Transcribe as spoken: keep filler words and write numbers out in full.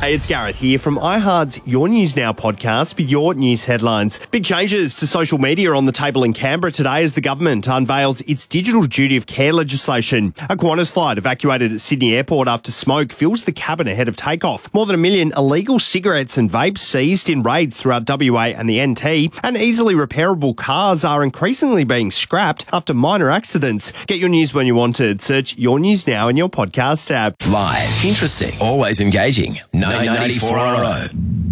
Hey, it's Gareth here from iHeart's Your News Now podcast with your news headlines. Big changes to social media on the table in Canberra today as the government unveils its digital duty of care legislation. A Qantas flight evacuated at Sydney Airport after smoke fills the cabin ahead of takeoff. More than a million illegal cigarettes and vapes seized in raids throughout W A and the N T. And easily repairable cars are increasingly being scrapped after minor accidents. Get your news when you want it. Search Your News Now in your podcast app. Live, interesting, always engaging. nine ninety-four R O.